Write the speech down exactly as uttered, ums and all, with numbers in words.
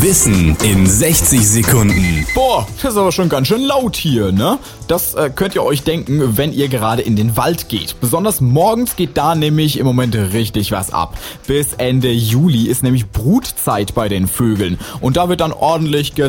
Wissen in sechzig Sekunden. Boah, das ist aber schon ganz schön laut hier, ne? Das äh, könnt ihr euch denken, wenn ihr gerade in den Wald geht. Besonders morgens geht da nämlich im Moment richtig was ab. Bis Ende Juli ist nämlich Brutzeit bei den Vögeln. Und da wird dann ordentlich